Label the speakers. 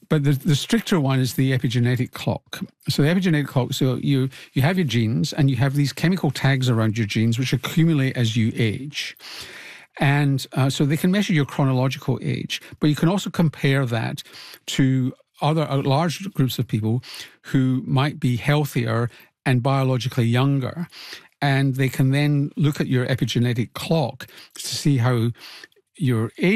Speaker 1: But the stricter one is the epigenetic clock. So the epigenetic clock, so you have your genes and you have these chemical tags around your genes which accumulate as you age. And so they can measure your chronological age, but you can also compare that to other large groups of people who might be healthier and biologically younger. And they can then look at your epigenetic clock to see how your age